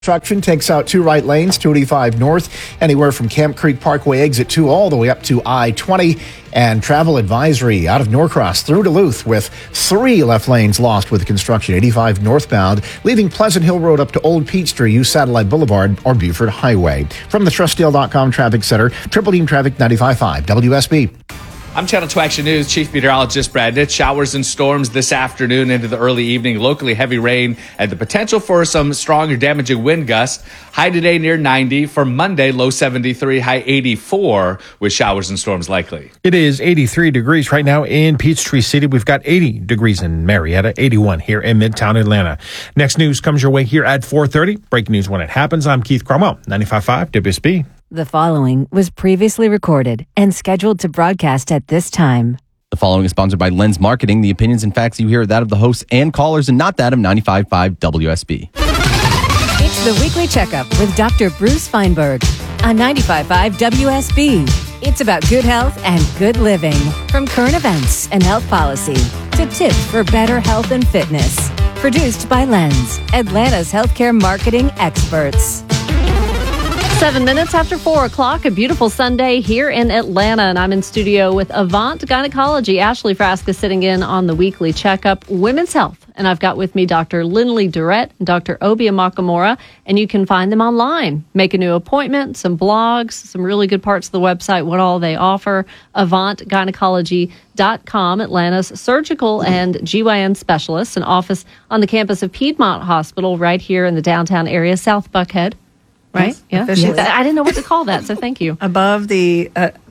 Construction takes out 2 right lanes, 285 north, anywhere from Camp Creek Parkway exit 2 all the way up to I-20. And travel advisory out of Norcross through Duluth with 3 left lanes lost with construction. 85 northbound, leaving Pleasant Hill Road up to Old Peachtree, use Satellite Boulevard or Buford Highway. From the TrustDale.com Traffic Center, Triple Team Traffic 95.5 WSB. I'm Channel 2 Action News Chief Meteorologist Brad Nitz. Showers and storms this afternoon into the early evening. Locally heavy rain and the potential for some strong or damaging wind gusts. High today near 90. For Monday, low 73, high 84 with showers and storms likely. It is 83 degrees right now in Peachtree City. We've got 80 degrees in Marietta, 81 here in Midtown Atlanta. Next news comes your way here at 4:30. Breaking news when it happens. I'm Keith Cromwell, 95.5 WSB. The following was previously recorded and scheduled to broadcast at this time. The following is sponsored by Lens Marketing. The opinions and facts you hear are that of the hosts and callers and not that of 95.5 WSB. It's the Weekly Checkup with Dr. Bruce Feinberg on 95.5 WSB. It's about good health and good living. From current events and health policy to tips for better health and fitness. Produced by Lens, Atlanta's healthcare marketing experts. 7 minutes after 4 o'clock, a beautiful Sunday here in Atlanta, and I'm in studio with Avant Gynecology. Ashley Frask is sitting in on the Weekly Checkup, Women's Health, and I've got with me Dr. Lindley Durrett and Dr. Obi Amakamura, and you can find them online. Make a new appointment, some blogs, some really good parts of the website, what all they offer. AvantGynecology.com, Atlanta's surgical and GYN specialist, an office on the campus of Piedmont Hospital right here in the downtown area, South Buckhead. Right? Yes. Yeah. I didn't know what to call that, so thank you. Above the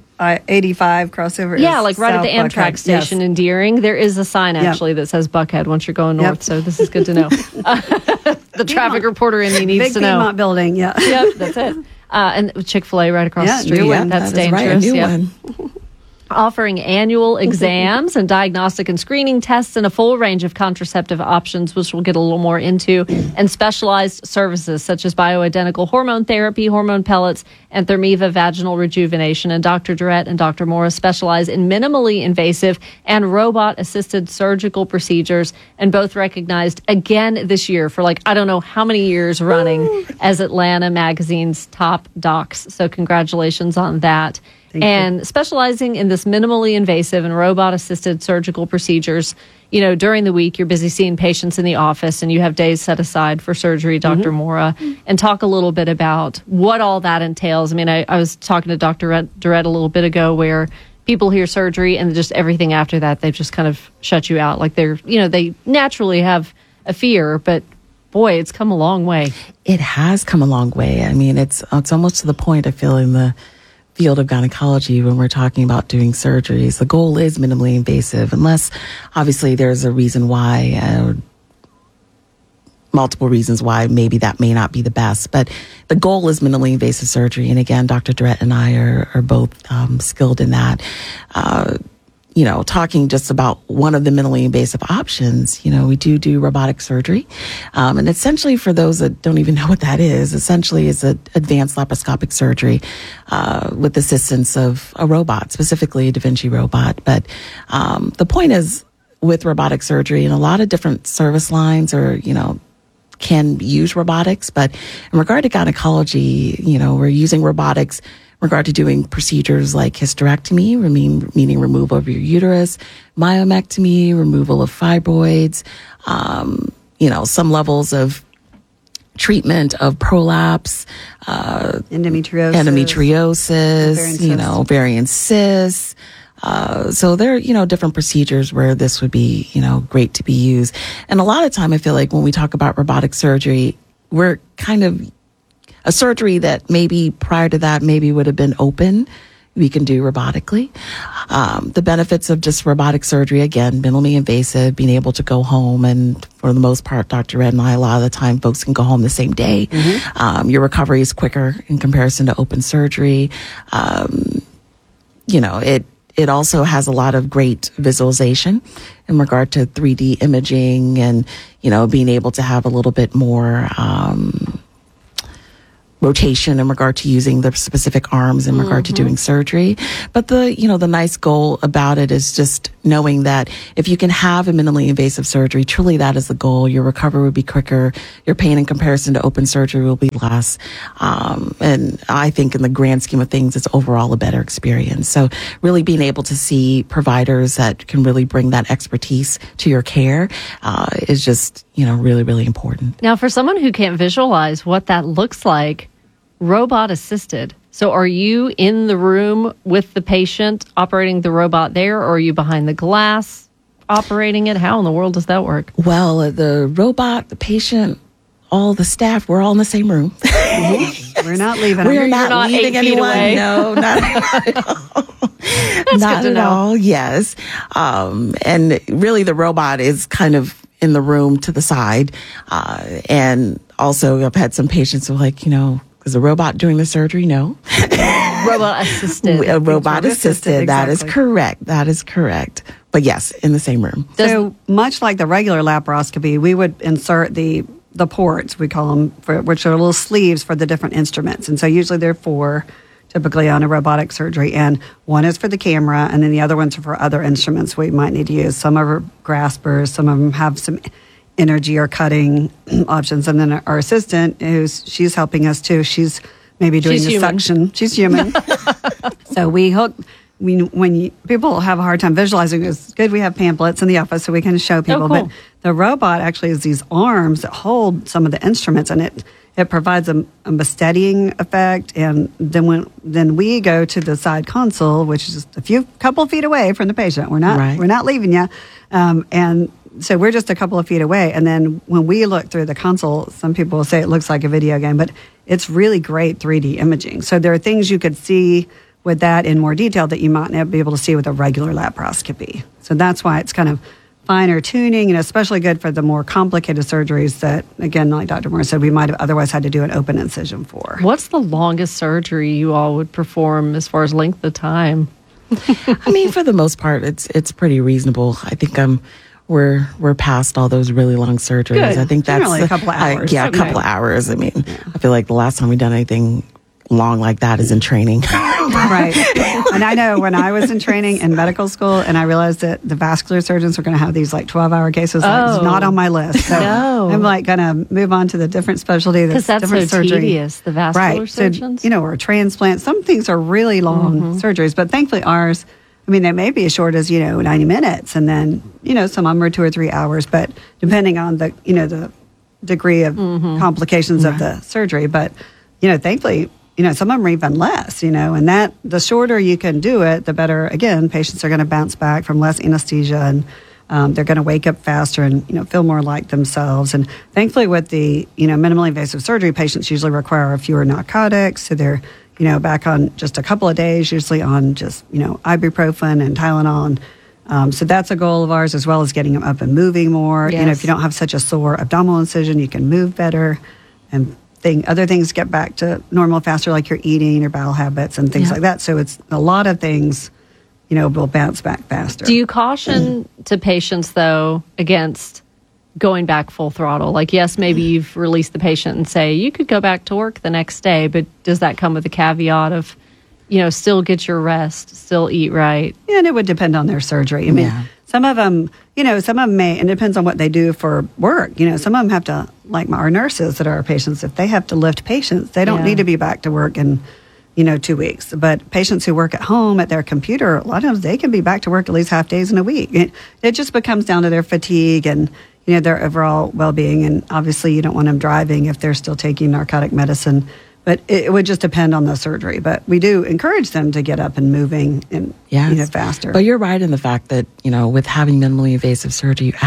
85 crossover. Yeah, like right South at the Amtrak Buckhead. station in Deering. There is a sign actually that says Buckhead once you're going north, so this is good to know. The traffic reporter in me needs Big to know. Piedmont building, yeah. Yep, that's it. And Chick-fil-A right across the street. New one. That's That is dangerous. right, a new Yep. one. Offering annual exams and diagnostic and screening tests and a full range of contraceptive options, which we'll get a little more into, and specialized services such as bioidentical hormone therapy, hormone pellets, and Thermiva vaginal rejuvenation. And Dr. Durrett and Dr. Morris specialize in minimally invasive and robot-assisted surgical procedures, and both recognized again this year for I don't know how many years running as Atlanta Magazine's top docs. So congratulations on that. Thank you. Specializing in this minimally invasive and robot-assisted surgical procedures, during the week, you're busy seeing patients in the office and you have days set aside for surgery, Dr. Mora, and talk a little bit about what all that entails. I mean, I was talking to Dr. Durrett a little bit ago where people hear surgery and just everything after that, they've just kind of shut you out. Like they naturally have a fear, but boy, it's come a long way. It has come a long way. I mean, it's almost to the point, I feel, in the field of gynecology when we're talking about doing surgeries. The goal is minimally invasive, unless obviously there's a reason why, multiple reasons why maybe that may not be the best. But the goal is minimally invasive surgery. And again, Dr. Durrett and I are both skilled in that. Talking just about one of the minimally invasive options, we do robotic surgery. And essentially, for those that don't even know what that is, essentially is an advanced laparoscopic surgery with assistance of a robot, specifically a Da Vinci robot. But the point is, with robotic surgery, and a lot of different service lines can use robotics. But in regard to gynecology, we're using robotics in regard to doing procedures like hysterectomy, meaning removal of your uterus, myomectomy, removal of fibroids, some levels of treatment of prolapse, endometriosis, ovarian cysts. So there are, different procedures where this would be, great to be used. And a lot of time I feel like when we talk about robotic surgery, we're kind of a surgery that maybe prior to that maybe would have been open, we can do robotically. The benefits of just robotic surgery, again, minimally invasive, being able to go home. And for the most part, Dr. Red and I, a lot of the time, folks can go home the same day. Mm-hmm. Your recovery is quicker in comparison to open surgery. It also has a lot of great visualization in regard to 3D imaging and, being able to have a little bit more rotation in regard to using the specific arms in regard to doing surgery. But the nice goal about it is just knowing that if you can have a minimally invasive surgery, truly that is the goal. Your recovery will be quicker. Your pain in comparison to open surgery will be less. And I think in the grand scheme of things, it's overall a better experience. So really being able to see providers that can really bring that expertise to your care is just, really, really important. Now, for someone who can't visualize what that looks like, robot assisted. So are you in the room with the patient operating the robot there, or are you behind the glass operating it? How in the world does that work? Well, the robot, the patient, all the staff, we're all in the same room. We're not leaving. We're not not leaving 8 feet anyone. away. No, not at all. Not good to at know. all. Yes. And really the robot is kind of in the room to the side. And also I've had some patients who are like, is the robot doing the surgery? No. Robot assisted. A robot assisted. That is exactly. correct. That is correct. But yes, in the same room. So much like the regular laparoscopy, we would insert the ports, we call them, which are little sleeves for the different instruments. And so usually there are 4, typically on a robotic surgery. And one is for the camera, and then the other ones are for other instruments we might need to use. Some are graspers, some of them have some energy or cutting options. And then our assistant, she's helping us too. She's maybe doing the human. suction. She's human. So we hook. People have a hard time visualizing, it's good we have pamphlets in the office so we can show people. cool. But the robot actually has these arms that hold some of the instruments, and it provides a steadying effect. And then we go to the side console, which is just couple feet away from the patient. We're not leaving you, and so we're just a couple of feet away. And then when we look through the console, some people will say it looks like a video game, but it's really great 3D imaging. So there are things you could see with that in more detail that you might not be able to see with a regular laparoscopy. So that's why it's kind of finer tuning, and especially good for the more complicated surgeries that, again, like Dr. Moore said, we might have otherwise had to do an open incision for. What's the longest surgery you all would perform as far as length of time? I mean, for the most part, it's pretty reasonable. I think we're past all those really long surgeries. Good. I think that's Generally a couple of hours. a couple of hours. I mean, I feel like the last time we done anything long like that is in training. Right. And I know when I was in training in medical school and I realized that the vascular surgeons were going to have these like 12-hour cases, that was not on my list. So I'm like going to move on to the different specialty. Because that's different so surgery. tedious, the vascular right. surgeons. So, or transplant. Some things are really long surgeries, but thankfully ours, I mean, they may be as short as, 90 minutes. And then, some of them are 2 or 3 hours, but depending on the, the degree of complications of the surgery. But, thankfully, some of them are even less, and that the shorter you can do it, the better, again, patients are going to bounce back from less anesthesia and they're going to wake up faster and, feel more like themselves. And thankfully with the, minimally invasive surgery, patients usually require fewer narcotics. So they're, back on just a couple of days, usually on just, ibuprofen and Tylenol. So that's a goal of ours, as well as getting them up and moving more. Yes. If you don't have such a sore abdominal incision, you can move better and other things get back to normal faster, like your eating, your bowel habits, and things like that. So it's a lot of things, will bounce back faster. Do you caution to patients, though, against going back full throttle? Like, yes, maybe you've released the patient and say, you could go back to work the next day, but does that come with a caveat of, still get your rest, still eat right? Yeah, and it would depend on their surgery. I mean, some of them, some of them may, and it depends on what they do for work. Some of them have to, like our nurses that are our patients, if they have to lift patients, they don't need to be back to work in, 2 weeks. But patients who work at home at their computer, a lot of times they can be back to work at least half days in a week. It just becomes down to their fatigue and, their overall well-being. And obviously you don't want them driving if they're still taking narcotic medicine. But it would just depend on the surgery. But we do encourage them to get up and moving and faster. But you're right in the fact that, with having minimally invasive surgery, you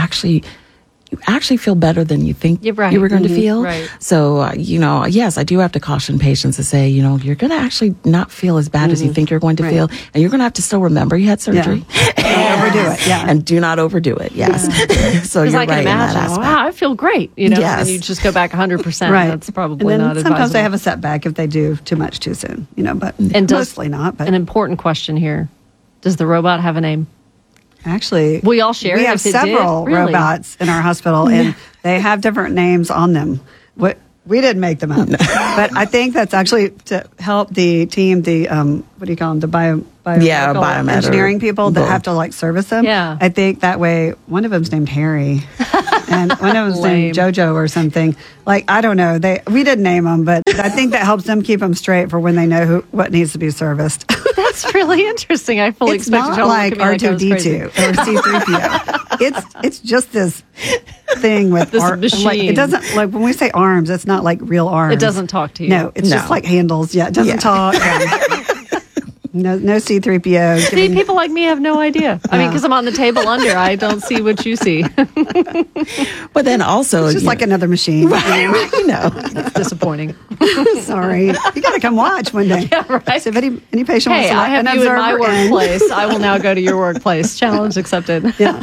actually feel better than you think you were going to feel. Right. So, yes, I do have to caution patients to say, you're going to actually not feel as bad as you think you're going to feel. And you're going to have to still remember you had surgery. Don't overdo it. Yeah. And do not overdo it. Yes. So you're I can right in that imagine, aspect. wow, I feel great. Yes. And you just go back 100%. Right. That's probably and then not sometimes advisable. they have a setback if they do too much too soon, but And mostly not. But an important question here. Does the robot have a name? actually, We all share we it have if it did? several Really? robots in our hospital, and they have different names on them. We didn't make them up. But I think that's actually to help the team, the, what do you call them, the biomedical engineering people that have to, like, service them. Yeah. I think that way, one of them's named Harry, and one of them's named JoJo or something. Like, I don't know. We didn't name them, but I think that helps them keep them straight for when they know what needs to be serviced. That's really interesting. I fully expected y'all to look at me R2-D2 or C-3PO. It's just this thing with this machine. Like, it doesn't, like, when we say arms, it's not like real arms. It doesn't talk to you. No, it's just like handles. Yeah, it doesn't talk. No C-3PO. See, people like me have no idea. I mean, because I'm on the table under, I don't see what you see. But then also, it's just like another machine. Right. It's disappointing. Sorry, you got to come watch one day. Yeah, right. So if any patient wants to I have an you in my observer workplace. I will now go to your workplace. Challenge accepted. Yeah.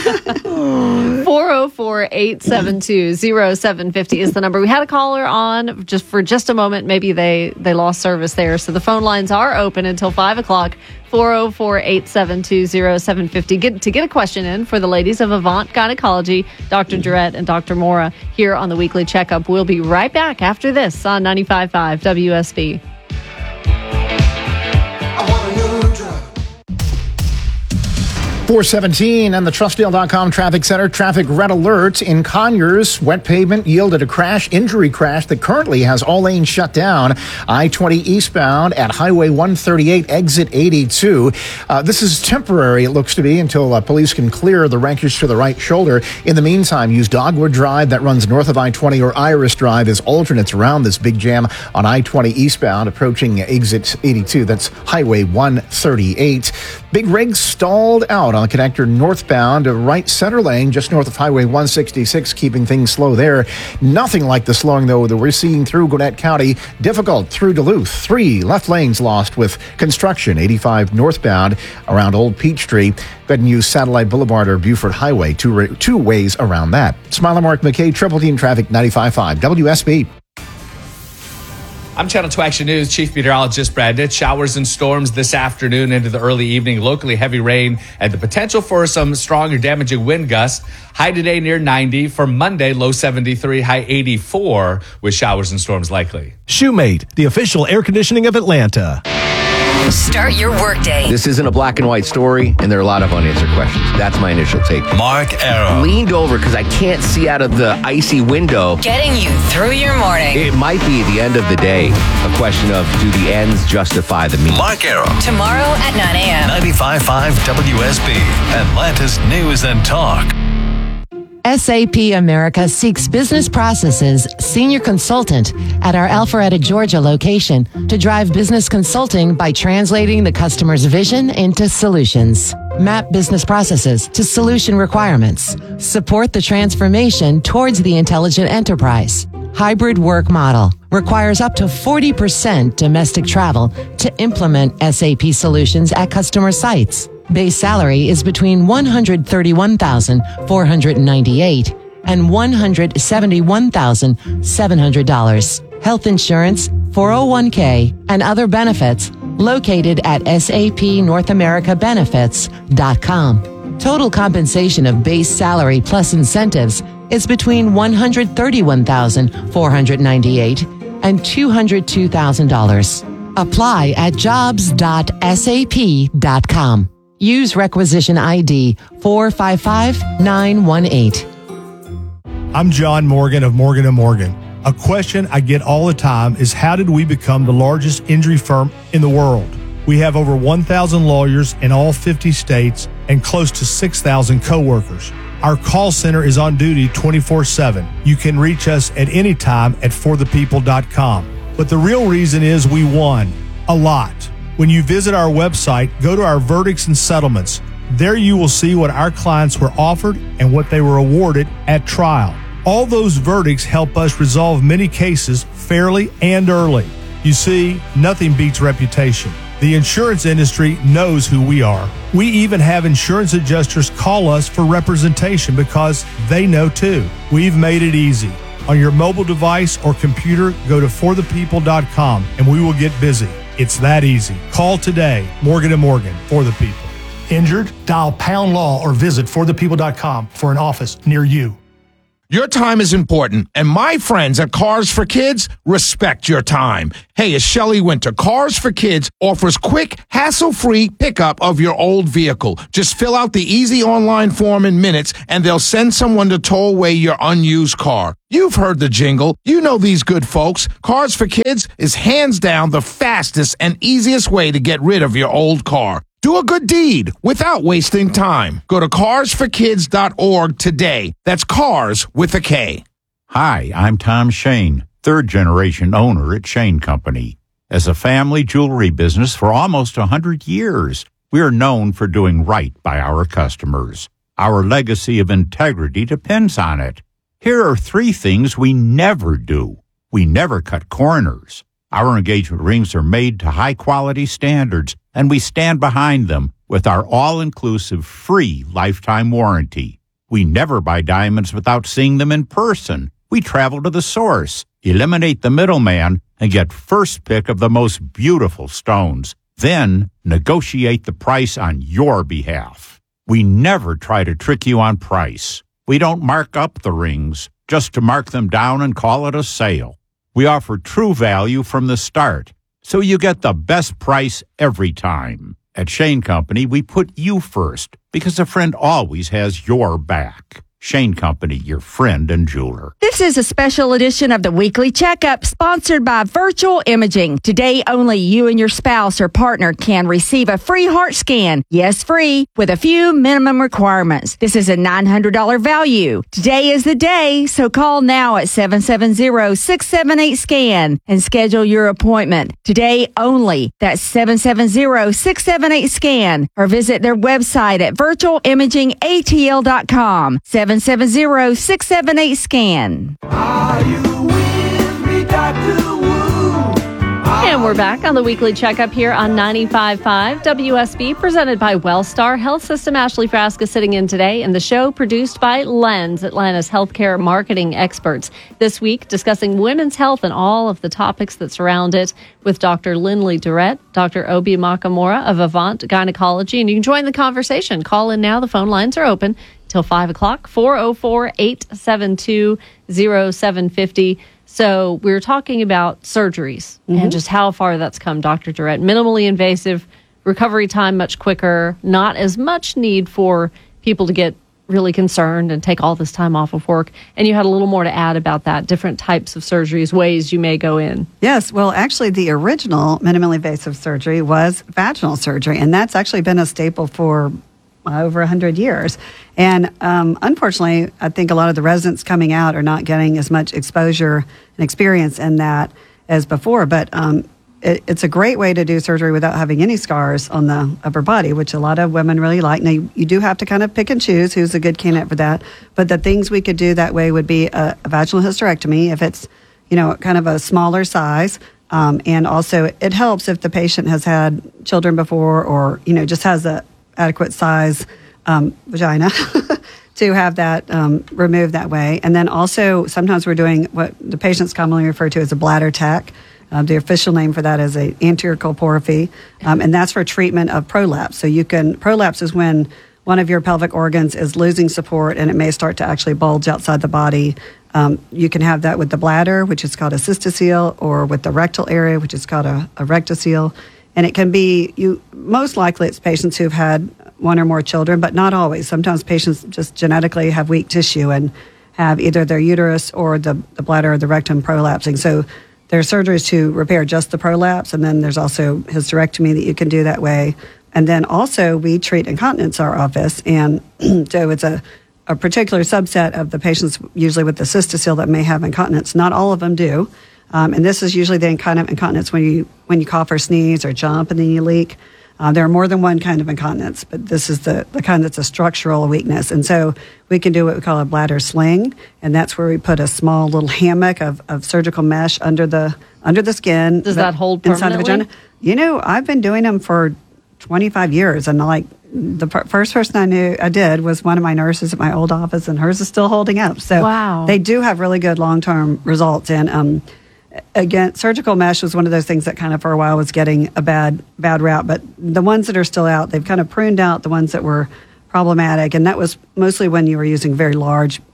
404-872-0750 is the number. We had a caller on for just a moment. Maybe they lost service there. So the phone lines are open until 5 o'clock. 404-872-0750. To get a question in for the ladies of Avant Gynecology, Dr. Durrett and Dr. Mora here on the Weekly Checkup. We'll be right back after this on 95.5 WSB. 417 and the Trustdale.com Traffic Center. Traffic red alert in Conyers. Wet pavement yielded a injury crash that currently has all lanes shut down. I-20 eastbound at Highway 138, exit 82. This is temporary, it looks to be, until police can clear the wreckage to the right shoulder. In the meantime, use Dogwood Drive that runs north of I-20 or Iris Drive as alternates around this big jam on I-20 eastbound approaching exit 82. That's Highway 138. Big rig stalled out on the connector northbound, right center lane, just north of Highway 166, keeping things slow there. Nothing like the slowing, though, that we're seeing through Gwinnett County. Difficult through Duluth. 3 left lanes lost with construction. 85 northbound around Old Peachtree. Go ahead and use Satellite Boulevard or Buford Highway. Two ways around that. Smiler Mark McKay, Triple Team Traffic, 95.5 WSB. I'm Channel 2 Action News Chief Meteorologist Brad Ditch. Showers and storms this afternoon into the early evening. Locally heavy rain and the potential for some strong or damaging wind gusts. High today near 90. For Monday, low 73, high 84 with showers and storms likely. Shoemate, the official air conditioning of Atlanta. Start your workday. This isn't a black and white story, and there are a lot of unanswered questions. That's my initial take. Mark Arrow. Leaned over because I can't see out of the icy window. Getting you through your morning. It might be the end of the day. A question of, do the ends justify the means? Mark Arrow. Tomorrow at 9 a.m. 95.5 WSB. Atlanta's News and Talk. SAP America seeks business processes senior consultant at our Alpharetta, Georgia location to drive business consulting by translating the customer's vision into solutions. Map business processes to solution requirements. Support the transformation towards the intelligent enterprise. Hybrid work model requires up to 40% domestic travel to implement SAP solutions at customer sites. Base salary is between $131,498 and $171,700. Health insurance, 401k, and other benefits located at sapnorthamericabenefits.com. Total compensation of base salary plus incentives is between $131,498 and $202,000. Apply at jobs.sap.com. Use requisition ID 455918. I'm John Morgan of Morgan & Morgan. A question I get all the time is, how did we become the largest injury firm in the world? We have over 1,000 lawyers in all 50 states and close to 6,000 coworkers. Our call center is on duty 24/7. You can reach us at any time at forthepeople.com. But the real reason is we won a lot. When you visit our website, go to our verdicts and settlements. There you will see what our clients were offered and what they were awarded at trial. All those verdicts help us resolve many cases fairly and early. You see, nothing beats reputation. The insurance industry knows who we are. We even have insurance adjusters call us for representation because they know too. We've made it easy. On your mobile device or computer, go to forthepeople.com and we will get busy. It's that easy. Call today. Morgan & Morgan, for the people. Injured? Dial #law or visit forthepeople.com for an office near you. Your time is important, and my friends at Cars for Kids respect your time. Hey, it's Shelley Winter. Cars for Kids offers quick, hassle-free pickup of your old vehicle. Just fill out the easy online form in minutes, and they'll send someone to tow away your unused car. You've heard the jingle. You know these good folks. Cars for Kids is hands down the fastest and easiest way to get rid of your old car. Do a good deed without wasting time. Go to carsforkids.org today. That's cars with a K. Hi, I'm Tom Shane, third-generation owner at Shane Company. As a family jewelry business for almost 100 years, we are known for doing right by our customers. Our legacy of integrity depends on it. Here are 3 things we never do. We never cut corners. Our engagement rings are made to high-quality standards, and we stand behind them with our all-inclusive free lifetime warranty. We never buy diamonds without seeing them in person. We travel to the source, eliminate the middleman, and get first pick of the most beautiful stones. Then negotiate the price on your behalf. We never try to trick you on price. We don't mark up the rings just to mark them down and call it a sale. We offer true value from the start, so you get the best price every time. At Shane Company, we put you first because a friend always has your back. Shane Company, your friend and jeweler. This is a special edition of the Weekly Checkup sponsored by Virtual Imaging. Today, only you and your spouse or partner can receive a free heart scan. Yes, free, with a few minimum requirements. This is a $900 value. Today is the day, so call now at 770-678-SCAN and schedule your appointment. Today only. That's 770-678-SCAN or visit their website at virtualimagingatl.com. 770-678-SCAN. And we're back on the Weekly Checkup here on 95.5 WSB, presented by Wellstar Health System. Ashley Frasca sitting in today, and the show produced by Lens, Atlanta's healthcare marketing experts. This week, discussing women's health and all of the topics that surround it with Dr. Lindley Durrett, Dr. Obi Makamura of Avant Gynecology. And you can join the conversation. Call in now. The phone lines are open till 5 o'clock, 404-872-0750. So we were talking about surgeries and just how far that's come, Dr. Durrett. Minimally invasive, recovery time much quicker, not as much need for people to get really concerned and take all this time off of work. And you had a little more to add about that, different types of surgeries, ways you may go in. Yes, well, actually, the original minimally invasive surgery was vaginal surgery, and that's actually been a staple for over 100 years. And unfortunately, I think a lot of the residents coming out are not getting as much exposure and experience in that as before. But it's a great way to do surgery without having any scars on the upper body, which a lot of women really like. Now, you do have to kind of pick and choose who's a good candidate for that. But the things we could do that way would be a vaginal hysterectomy if it's, kind of a smaller size. And also, it helps if the patient has had children before or, just has a adequate size vagina to have that removed that way. And then also sometimes we're doing what the patients commonly refer to as a bladder tack. The official name for that is a anterior colporrhaphy, and that's for treatment of prolapse. So prolapse is when one of your pelvic organs is losing support and it may start to actually bulge outside the body. You can have that with the bladder, which is called a cystocele, or with the rectal area, which is called a rectocele. And it can be, most likely it's patients who've had one or more children, but not always. Sometimes patients just genetically have weak tissue and have either their uterus or the bladder or the rectum prolapsing. So there are surgeries to repair just the prolapse, and then there's also hysterectomy that you can do that way. And then also we treat incontinence in our office, and so it's a particular subset of the patients, usually with the cystocele, that may have incontinence. Not all of them do. And this is usually the kind of incontinence when you cough or sneeze or jump and then you leak. There are more than one kind of incontinence, but this is the kind that's a structural weakness. And so we can do what we call a bladder sling, and that's where we put a small little hammock of surgical mesh under the skin. Does that hold permanently? Inside the vagina. I've been doing them for 25 years, and the first person I did was one of my nurses at my old office, and hers is still holding up. So wow. They do have really good long-term results. And again, surgical mesh was one of those things that kind of for a while was getting a bad rap, but the ones that are still out, they've kind of pruned out the ones that were problematic, and that was mostly when you were using very large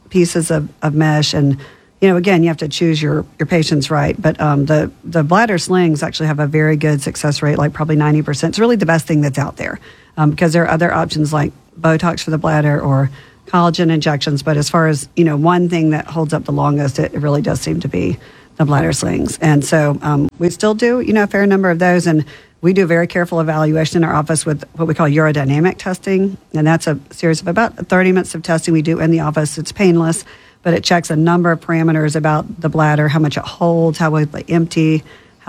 pieces of mesh. And, again, you have to choose your patients right. But the bladder slings actually have a very good success rate, like probably 90%. It's really the best thing that's out there because there are other options like Botox for the bladder or collagen injections. But as far as, one thing that holds up the longest, it really does seem to be the bladder slings. And so we still do, a fair number of those. And we do a very careful evaluation in our office with what we call urodynamic testing. And that's a series of about 30 minutes of testing we do in the office. It's painless, but it checks a number of parameters about the bladder, how much it holds, how empty,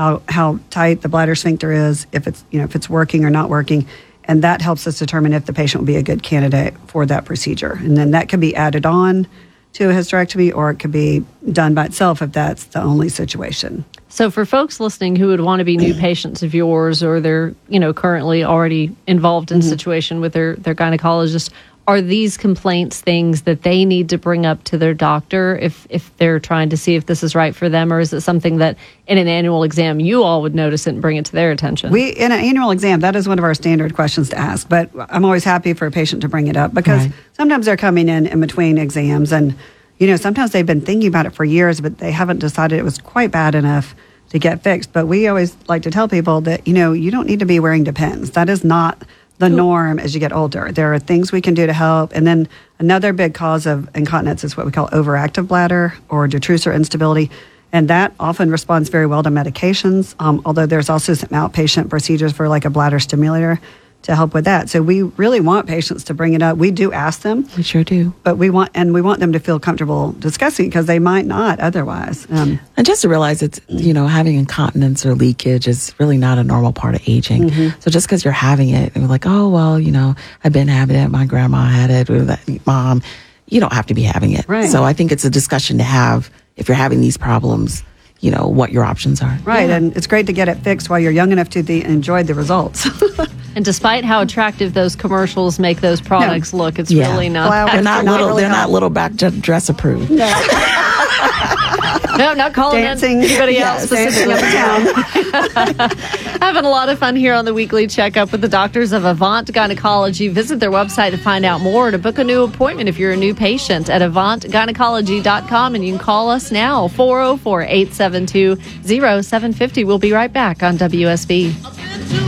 how tight the bladder sphincter is, if it's working or not working. And that helps us determine if the patient will be a good candidate for that procedure. And then that can be added on to a hysterectomy, or it could be done by itself if that's the only situation. So for folks listening who would want to be new patients of yours, or they're, currently already involved in a situation with their gynecologist, are these complaints things that they need to bring up to their doctor if they're trying to see if this is right for them? Or is it something that in an annual exam you all would notice it and bring it to their attention? In an annual exam, that is one of our standard questions to ask. But I'm always happy for a patient to bring it up because sometimes they're coming in between exams and, sometimes they've been thinking about it for years, but they haven't decided it was quite bad enough to get fixed. But we always like to tell people that, you don't need to be wearing Depends. That is not the norm as you get older. There are things we can do to help. And then another big cause of incontinence is what we call overactive bladder or detrusor instability. And that often responds very well to medications, although there's also some outpatient procedures for like a bladder stimulator to help with that. So we really want patients to bring it up. We do ask them. We sure do. But we want them to feel comfortable discussing it because they might not otherwise. And just to realize it's, having incontinence or leakage is really not a normal part of aging. So just because you're having it and you're like, oh, well, I've been having it. My grandma had it. Or that mom, you don't have to be having it. Right. So I think it's a discussion to have if you're having these problems, what your options are. Right. Yeah. And it's great to get it fixed while you're young enough to enjoy the results. And despite how attractive those commercials make those products look, it's really not. Well, they're not little back dress approved. No, not calling anybody else specifically. Having a lot of fun here on the Weekly Checkup with the doctors of Avant Gynecology. Visit their website to find out more, to book a new appointment if you're a new patient at AvantGynecology.com, and you can call us now, 404-872-0750. We'll be right back on WSB.